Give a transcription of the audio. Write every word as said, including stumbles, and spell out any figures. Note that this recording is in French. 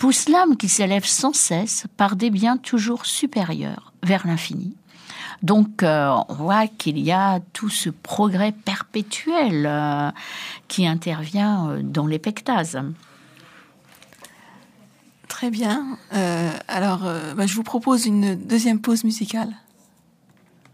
pousse l'âme qui s'élève sans cesse par des biens toujours supérieurs vers l'infini. Donc, euh, on voit qu'il y a tout ce progrès perpétuel euh, qui intervient euh, dans l'épectase. Très bien. Euh, alors, euh, bah, je vous propose une deuxième pause musicale.